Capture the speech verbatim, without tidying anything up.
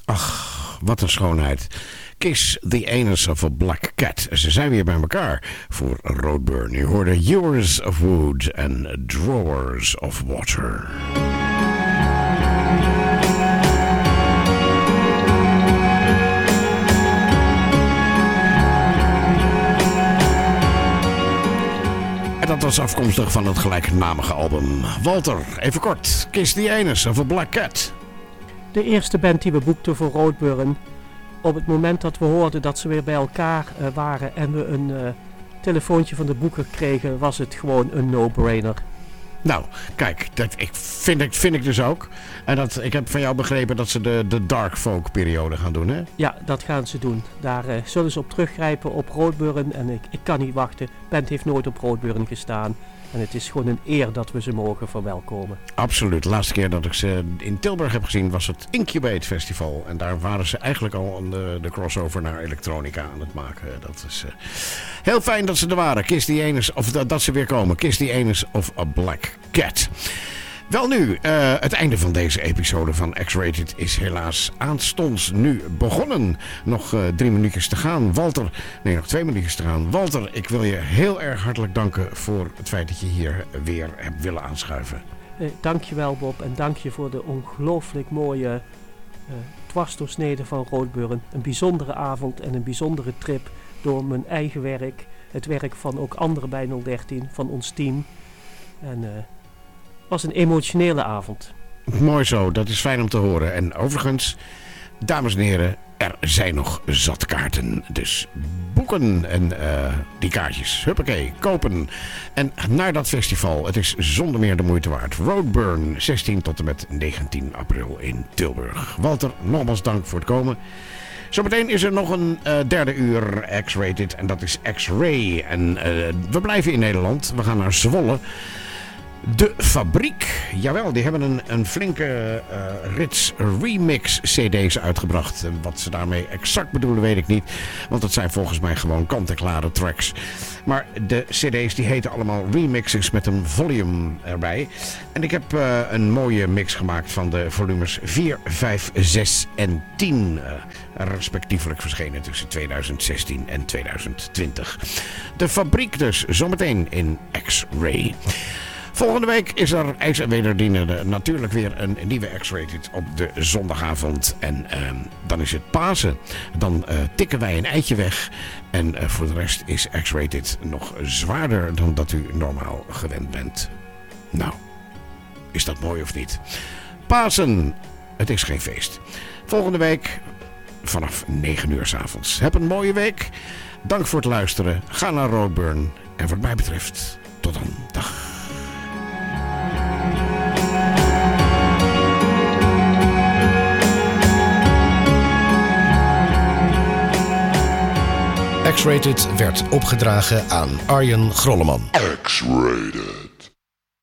Ach, wat een schoonheid. Kiss the Anus of a Black Cat. Ze zijn weer bij elkaar voor Roadburn. U hoorde Years of Wood en Drawers of Water. En dat was afkomstig van het gelijknamige album. Walter, even kort. Kiss the Anus of a Black Cat. De eerste band die we boekten voor Roadburn. Op het moment dat we hoorden dat ze weer bij elkaar uh, waren en we een uh, telefoontje van de boeker kregen, was het gewoon een no-brainer. Nou, kijk, dat ik vind, ik, vind ik dus ook. En dat, ik heb van jou begrepen dat ze de, de dark folk periode gaan doen, hè? Ja, dat gaan ze doen. Daar uh, zullen ze op teruggrijpen op Roadburn. En ik, ik kan niet wachten. Band heeft nooit op Roadburn gestaan. En het is gewoon een eer dat we ze mogen verwelkomen. Absoluut. De laatste keer dat ik ze in Tilburg heb gezien was het Incubate Festival. En daar waren ze eigenlijk al de, de crossover naar elektronica aan het maken. Dat is uh, heel fijn dat ze er waren. Kiss the Anus, of dat, dat ze weer komen. Kiss the Anus of a Black Cat. Wel nu, uh, het einde van deze episode van X-Rated is helaas aanstonds nu begonnen. Nog uh, drie minuutjes te gaan. Walter, nee nog twee minuutjes te gaan. Walter, ik wil je heel erg hartelijk danken voor het feit dat je hier weer hebt willen aanschuiven. Eh, dankjewel Bob en dank je voor de ongelooflijk mooie uh, dwarsdoorsnede van Roadburn. Een bijzondere avond en een bijzondere trip door mijn eigen werk. Het werk van ook anderen bij nul dertien, van ons team. En... Uh, Het was een emotionele avond. Mooi zo, dat is fijn om te horen. En overigens, dames en heren, er zijn nog zat kaarten. Dus boeken en uh, die kaartjes, huppakee, kopen. En naar dat festival, het is zonder meer de moeite waard. Roadburn, zestien tot en met negentien april in Tilburg. Walter, nogmaals dank voor het komen. Zometeen is er nog een uh, derde uur X-Rated en dat is X-Ray. En uh, we blijven in Nederland, we gaan naar Zwolle. De Fabriek, jawel, die hebben een, een flinke uh, rits remix cd's uitgebracht. Wat ze daarmee exact bedoelen weet ik niet, want het zijn volgens mij gewoon kant-en-klare tracks. Maar de cd's die heten allemaal remixes met een volume erbij. En ik heb uh, een mooie mix gemaakt van de volumes vier, vijf, zes en tien. Uh, respectievelijk verschenen tussen tweeduizend zestien en tweeduizend twintig. De Fabriek dus, zometeen in X-Ray. Volgende week is er ijs en wederdienende natuurlijk weer een nieuwe X-Rated op de zondagavond. En uh, dan is het Pasen. Dan uh, tikken wij een eitje weg. En uh, voor de rest is X-Rated nog zwaarder dan dat u normaal gewend bent. Nou, is dat mooi of niet? Pasen, het is geen feest. Volgende week vanaf negen uur 's avonds. Heb een mooie week. Dank voor het luisteren. Ga naar Roadburn. En wat mij betreft, tot dan. Dag. X-Rated werd opgedragen aan Arjen Grolleman. X-Rated.